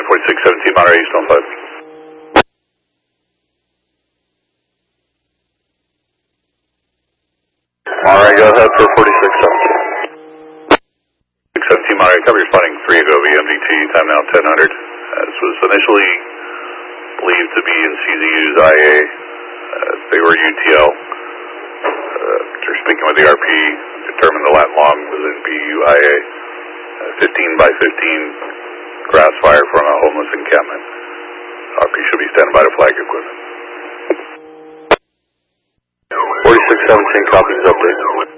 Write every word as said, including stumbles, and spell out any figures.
forty-six seventeen, Monterey East on five. Monterey, go ahead for forty-six seventeen. six seventeen, Monterey, cover your spotting three ago, V M D T, time now ten hundred. This was initially believed to be in C Z U's I A. Uh, they were U T L. Uh, after speaking with the R P, determined the lat long was in B U I A. Uh, fifteen by fifteen grass fire from a homeless encampment. R P should be standing by to flag equipment. forty-six seventeen, copies update.